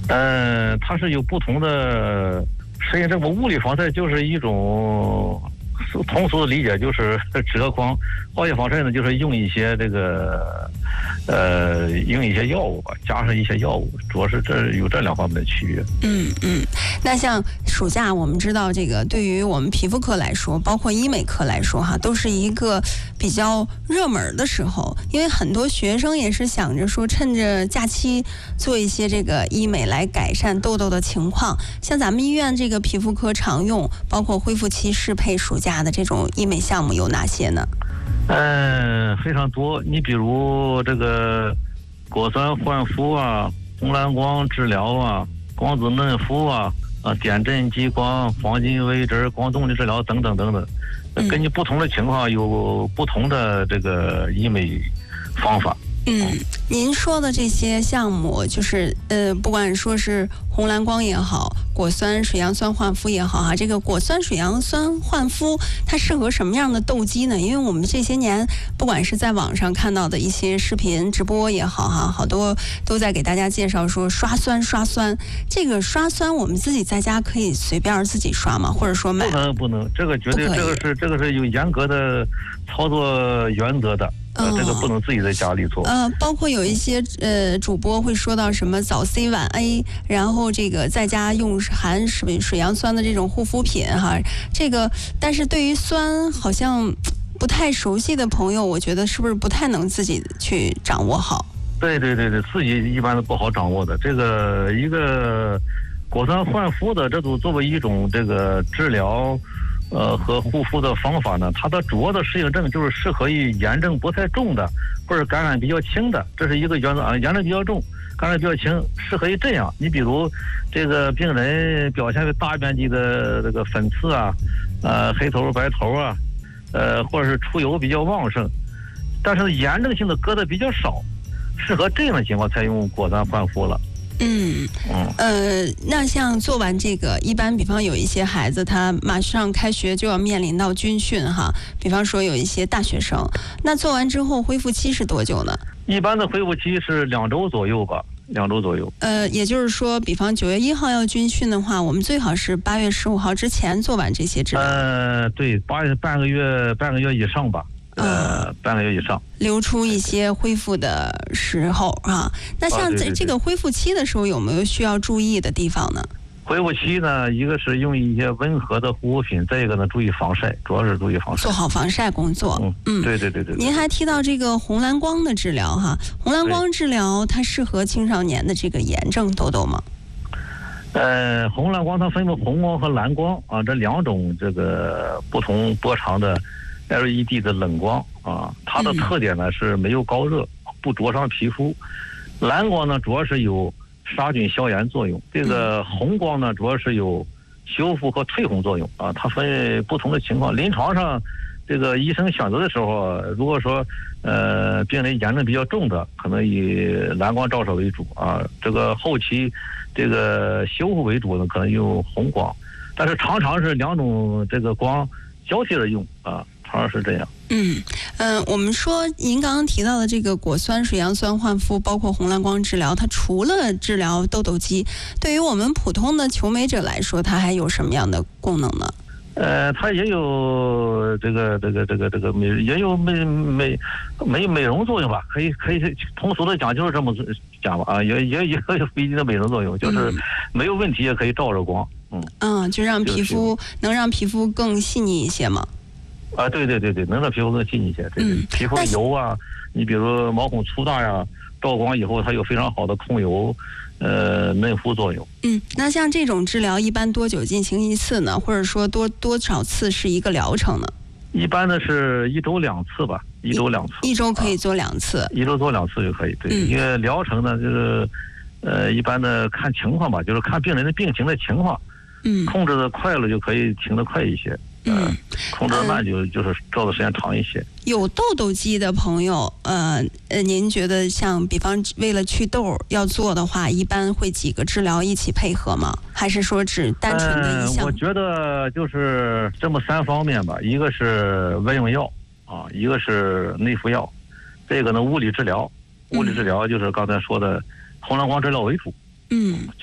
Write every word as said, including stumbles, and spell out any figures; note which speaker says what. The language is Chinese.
Speaker 1: 呃，它是有不同的，实际这个物理防晒就是一种通俗的理解，就是遮光。化学防晒呢，就是用一些这个呃用一些药物吧，加上一些药物，主要是这有这两方面的区别。
Speaker 2: 嗯嗯，那像暑假，我们知道这个对于我们皮肤科来说，包括医美科来说哈，都是一个比较热门的时候，因为很多学生也是想着说，趁着假期做一些这个医美来改善痘痘的情况。像咱们医院这个皮肤科常用，包括恢复期适配暑假的这种医美项目有哪些呢？
Speaker 1: 嗯，非常多。你比如这个果酸焕肤啊，红蓝光治疗啊，光子嫩肤啊，啊，点阵激光、黄金微针、光动力治疗等等等等。根据不同的情况，有不同的这个医美方法。
Speaker 2: 嗯，您说的这些项目，就是呃，不管说是红蓝光也好，果酸水杨酸焕肤也好哈，这个果酸水杨酸焕肤它适合什么样的痘肌呢？因为我们这些年不管是在网上看到的一些视频直播也好哈，好多都在给大家介绍说刷酸刷酸。这个刷酸我们自己在家可以随便自己刷吗？或者说买？
Speaker 1: 不能不能，这个绝对这个是这个是有严格的操作原则的。呃，这个不能自己在家里做。
Speaker 2: 呃，包括有一些呃主播会说到什么早 C 晚 A， 然后这个在家用含水水杨酸的这种护肤品哈，这个但是对于酸好像不太熟悉的朋友，我觉得是不是不太能自己去掌握好？
Speaker 1: 对对对对，自己一般都不好掌握的。这个一个果酸焕肤的，这都作为一种这个治疗。呃，和护肤的方法呢，它的主要的适应症就是适合于炎症不太重的，或者感染比较轻的，这是一个原则啊。炎症比较重，感染比较轻，适合于这样。你比如这个病人表现为大面积的这个粉刺啊，呃，黑头白头啊，呃，或者是出油比较旺盛，但是炎症性的疙瘩比较少，适合这样的情况才用果酸焕肤了。
Speaker 2: 嗯，呃，那像做完这个，一般比方有一些孩子他马上开学就要面临到军训哈，比方说有一些大学生，那做完之后恢复期是多久呢？
Speaker 1: 一般的恢复期是两周左右吧，两周左右。
Speaker 2: 呃，也就是说，比方九月一号要军训的话，我们最好是八月十五号之前做完这些治疗。
Speaker 1: 呃，对，八月半个月半个月以上吧。呃，半个月以上，
Speaker 2: 留出一些恢复的时候啊。那像在这个恢复期的时候，有没有需要注意的地方呢？
Speaker 1: 恢复期呢，一个是用一些温和的护肤品，再一个呢，注意防晒，主要是注意防晒，
Speaker 2: 做好防晒工作。
Speaker 1: 嗯嗯，对对对 对, 对。
Speaker 2: 您还提到这个红蓝光的治疗哈，红蓝光治疗它适合青少年的这个炎症痘痘吗？
Speaker 1: 呃，红蓝光它分为红光和蓝光啊，这两种这个不同波长的。L E D 的冷光啊，它的特点呢是没有高热，不灼伤皮肤。蓝光呢主要是有杀菌消炎作用，这个红光呢主要是有修复和退红作用啊。它分不同的情况，临床上这个医生选择的时候，如果说呃病人炎症比较重的，可能以蓝光照射为主啊。这个后期这个修复为主呢，可能用红光，但是常常是两种这个光交替着用啊。是这样。
Speaker 2: 嗯嗯、呃，我们说您刚刚提到的这个果酸水杨酸焕肤，包括红蓝光治疗，它除了治疗痘痘肌，对于我们普通的求美者来说，它还有什么样的功能呢？
Speaker 1: 呃，它也有这个这个这个这个美，也有美美美美容作用吧？可以可以通俗的讲就是这么讲吧啊，也也也有不一定的美容作用，就是没有问题也可以照着光，嗯
Speaker 2: 嗯，就让皮肤、就是、能让皮肤更细腻一些嘛。
Speaker 1: 啊，对对对对，能让皮肤更细腻一些。对对，
Speaker 2: 嗯，
Speaker 1: 皮肤油啊，你比如毛孔粗大呀，照光以后它有非常好的控油、呃嫩肤作用。
Speaker 2: 嗯，那像这种治疗一般多久进行一次呢？或者说多多少次是一个疗程呢？
Speaker 1: 一般的是一周两次吧，一周两次。
Speaker 2: 一周可以做两次。
Speaker 1: 啊、一周做两次就可以。对，嗯、因为疗程呢，就是呃一般的看情况吧，就是看病人的病情的情况。
Speaker 2: 嗯，
Speaker 1: 控制的快了就可以停得快一些。
Speaker 2: 嗯，
Speaker 1: 控制的慢就、嗯、就是照的时间长一些。
Speaker 2: 有痘痘肌的朋友，呃呃，您觉得像比方为了祛痘要做的话，一般会几个治疗一起配合吗？还是说只单纯的一项？
Speaker 1: 呃、我觉得就是这么三方面吧，一个是温用药啊，一个是内服药，这个呢物理治疗，物理治疗就是刚才说的红蓝光治疗为主。
Speaker 2: 嗯。